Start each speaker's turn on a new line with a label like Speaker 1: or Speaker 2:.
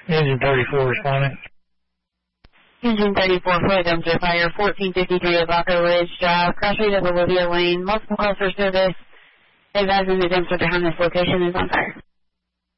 Speaker 1: Engine 34 responding.
Speaker 2: Engine 34 for a dumpster fire, 1453 of Vaca Ridge Drive, cross rate of Olivia Lane, multiple calls for service. Advising the dumpster behind this location is on fire.